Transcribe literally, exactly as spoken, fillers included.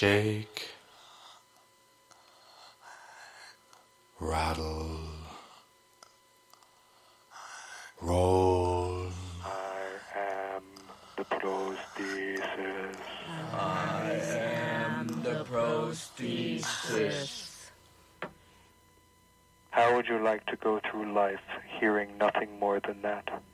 shake, rattle, roll. I am the prosthesis. I am the prosthesis. How would you like to go through life hearing nothing more than that?